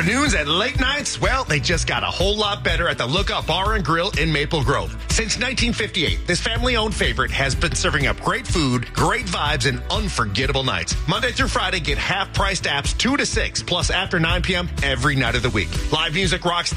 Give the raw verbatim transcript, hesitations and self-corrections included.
Afternoons and late nights, well, they just got a whole lot better at the Lookout Bar and Grill in Maple Grove. Since nineteen fifty-eight, this family-owned favorite has been serving up great food, great vibes, and unforgettable nights. Monday through Friday, get half-priced apps two to six, plus after nine p.m. every night of the week. Live music rocks